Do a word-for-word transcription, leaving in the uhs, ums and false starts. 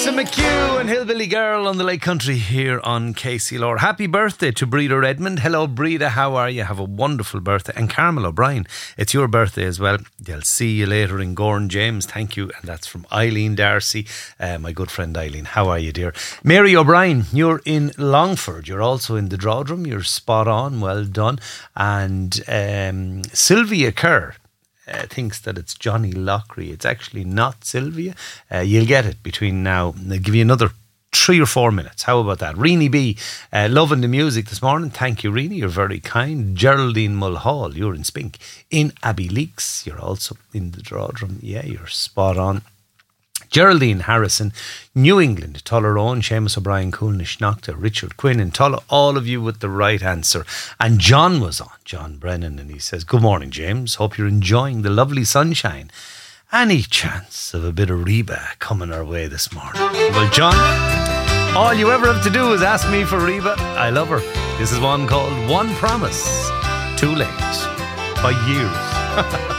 Lisa McHugh and Hillbilly Girl on the Lake Country here on K C L R. Happy birthday to Breda Redmond. Hello, Breda. How are you? Have a wonderful birthday. And Carmel O'Brien, it's your birthday as well. They'll see you later in Gorn James. Thank you. And that's from Eileen Darcy, uh, my good friend Eileen. How are you, dear? Mary O'Brien, you're in Longford. You're also in the Drodrum. You're spot on. Well done. And um, Sylvia Kerr Uh, thinks that it's Johnny Lockery. It's actually not Sylvia. Uh, you'll get it between now. I'll give you another three or four minutes. How about that? Reenie B, uh, loving the music this morning. Thank you, Reenie. You're very kind. Geraldine Mulhall, you're in Spink. In Abbey Leaks, you're also in the Drodrum. Yeah, you're spot on. Geraldine Harrison, New England, Tullaroan, Seamus O'Brien, Coolnish, Nocta, Richard Quinn and Tulla, all of you with the right answer. And John was on, John Brennan, and he says, good morning, James. Hope you're enjoying the lovely sunshine. Any chance of a bit of Reba coming our way this morning? Well, John, all you ever have to do is ask me for Reba. I love her. This is one called One Promise. Too late. By years.